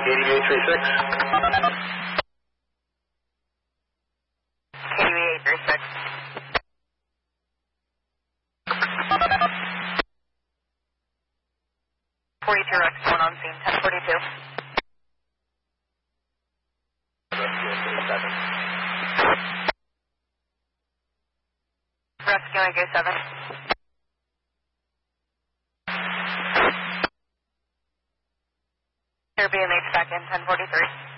KV836. 42X1 on scene, 1042. Rescuing A7. Here BMH back in, 1043.